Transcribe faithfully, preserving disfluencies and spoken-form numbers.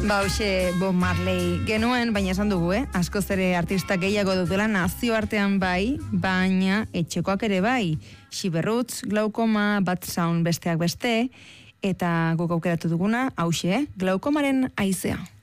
Ba, hoxe Bob Marley genuen, baina esan dugu, eh? Askoz ere artista gehiago dutela nazioartean bai, baina etxekoak ere bai. Xiberrutz, glaukoma, Bad Sound besteak beste, eta guk aukeratu duguna, hauxe, glaukomaren haizea.